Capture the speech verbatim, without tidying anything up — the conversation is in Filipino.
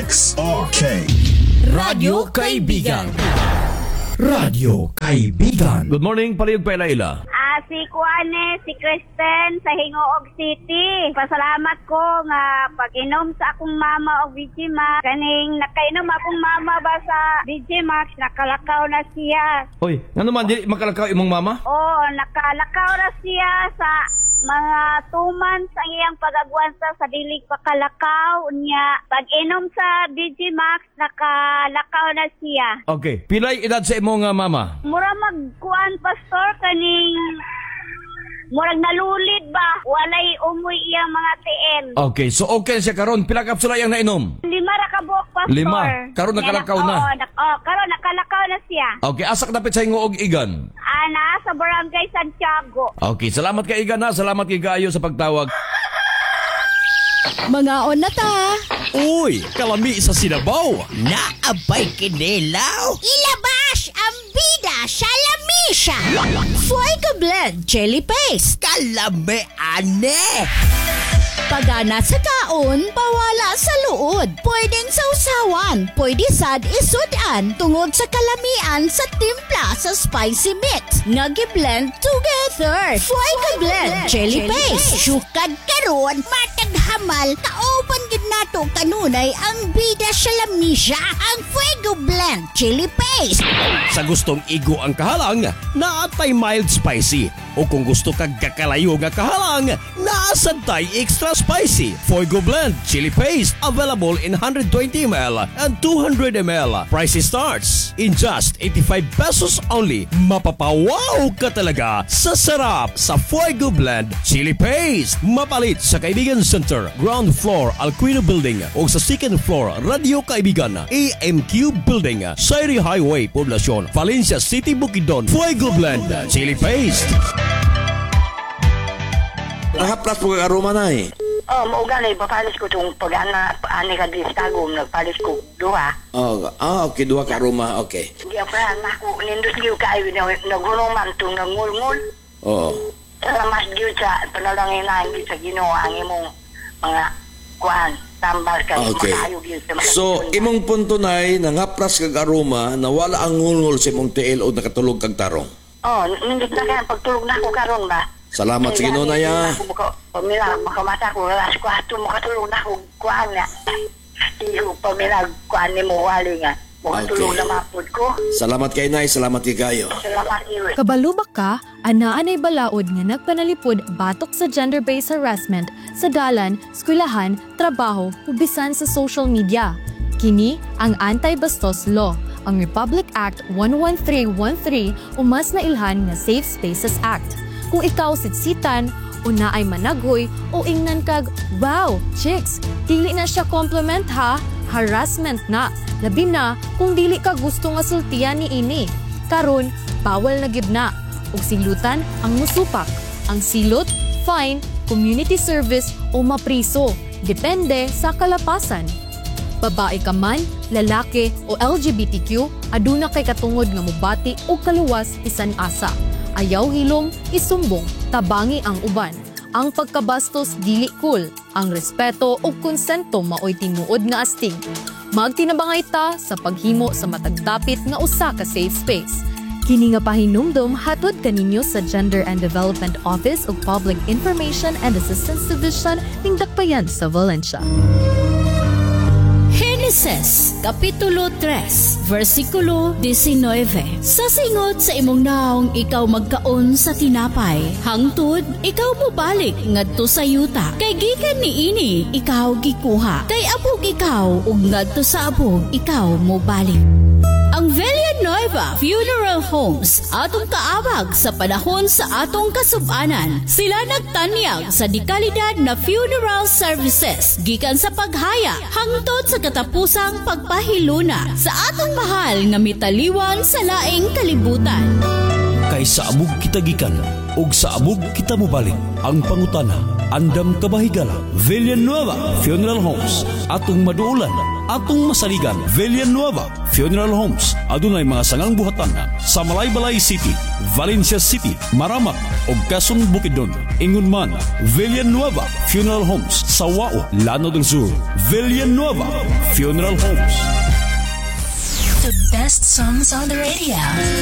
X R K Radyo Kaibigan. Radyo Kaibigan. Good morning, Palihog pa Ila. Ah, si Kuane, si Kristen sa Hingoog City. Pasalamat ko nga pag-inom sa akong mama og Vigimax. Kaning nakainom akong mama ba sa Vigimax, nakalakaw na siya. Hoy, ano man, di makalakaw imong mama? Oo, nakalakaw na siya sa mga two months ang iyang pag-agwansa sa dilig pakalakaw niya. Pag-inom sa Vigimax, nakalakaw na siya. Okay, pilay edad sa imong uh, mama? Mura magkuan, pastor, kaning murag nalulid ba? Walay umuy iyang mga tiil. Okay, so okay siya karon. Pila kapsula yang nainom? Lima ra ka buok, pastor. Lima? Karon nakalakaw na? Oo, nak oh, karon nakalakaw na siya. Okay, asak dapit sa Hingoog Igan? Ah, naa sa Barangay Santiago. Okay, salamat kay Igan ha. Salamat kay Kayo sa pagtawag. Mga on na ta. Uy, kalami sa Sinabaw. Naabay kinilaw. Ilabas ang bida sa lamisya. Fuego Blend Chili Paste. Kalami ane. Pagana sa kaon, pawala sa luod. Pwedeng sausawan, pwede sad isudan tungod sa kalamian sa timpla sa spicy mix. Nagi-blend together. Fuego Blend Chili Paste. Syukad karon, matag hamal, kaopan gid nato kanunay ang bida sa lamisya, ang Fuego Blend Chili Paste. Sa gustong igo ang kahalang, naatay mild spicy. O kung gusto kag kakalayo nga kahalang, naasantay extra spicy. Fuego Blend Chili Paste available in one hundred twenty milliliters and two hundred milliliters. Price starts in just eighty-five pesos only. Mapapawaw ka talaga sa sarap sa Fuego Blend Chili Paste. Mapalit sa Kaibigan Center, ground floor Alquino Building o sa second floor Radio Kaibigan, A M Q Building, Sairi Highway, Poblacion, Valencia City, Bukidnon. Fuego Blend Chili Paste. Nahaplas po kag aroma na eh. Oh, mauga na ipapalis ko itong pag-ana, ani ka di stagom, nagpalis ko duha. Oh, ah, okay, duha ka aroma, okay. Hindi ako na ako, nindot niyo kayo, nagunuman itong nangulngul. Oo. Salamat niyo sa panalangin na hindi sa ginawa ang imong mga kuhan, tambal ka. Okay. So, imong punto na ay nangaplas kag aroma na wala ang ngulngul sa imong tiil o nakatulog kag tarong. Oh, nindot na kaya pagtulog na ako karon ba? Salamat sa Ginoo na ya. Pamila, makamata ko, alas ko ato, makatulog na ako, kuhan nga. Iyo, pamila, kuhan ni mo wali nga. Makatulog na mapod ko. Salamat kay Nay, salamat kay Kayo. Salamat iyo. Kabalubak ka, anaan ay balaod nga nagpanalipod batok sa gender-based harassment sa dalan, eskwelahan, trabaho, ug bisan sa social media. Kini ang Anti-Bastos Law, ang Republic Act one one three one three o mas nailhan nga Safe Spaces Act. Kung ikaw sitsitan, o na ay managhoy, o ingnan kag, wow, chicks, dili na siya compliment ha, harassment na. Labi na kung dili ka gusto nga sultian ni ini. Karon, bawal na gid na. Ug silutan ang musupak. Ang silot, fine, community service o mapriso. Depende sa kalapasan. Babae ka man, lalaki o L G B T Q, aduna kay katungod nga mubati o kaluwas bisan asa. Ayaw hilom, isumbong, tabangi ang uban. Ang pagkabastos dili cool. Ang respeto o konsento maoy tinuod nga astig. Magtinabangay ta sa paghimo sa matagdapit nga usa ka safe space. Kini nga pahinumdom hatod kaninyo sa Gender and Development Office ug Public Information and Assistance Division ning Dakbayan sa Valencia. Genesis, Kapitulo three, versikulo nineteen. Sa singot sa imong naong ikaw magkaon sa tinapay, hangtod ikaw mobalik ngadto sa yuta. Kay gikan niini ikaw gikuha. Kay abog ikaw ug ngadto sa abog ikaw mobalik. Ang Villanueva Funeral Homes atong kaabag sa panahon sa atong kasub-anan. Sila nagtanyag sa dekalidad na funeral services gikan sa paghaya hangtod sa katapusang pagpahiluna sa atong mahal nga mitaliwan sa laing kalibutan. Kay sa amog kita gikan ug sa amog kita mobalik. Ang pangutana, andam ka ba higala? Villanueva Funeral Homes, atong maduulan, atong masaligan. Villanueva Funeral Homes, adunay mga sangang buhatan sa Malaybalay City, Valencia City, Maramak ug Quezon Bukidnon. Ingon man, Villanueva Funeral Homes sa Wao, Lanao del Sur. Villanueva Funeral Homes. The best songs on the radio.